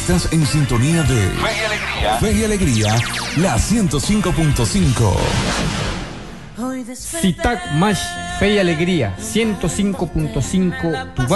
Estás en sintonía de Fe y Alegría, la 105.5. Sitak Mash, Fe y Alegría, 105.5.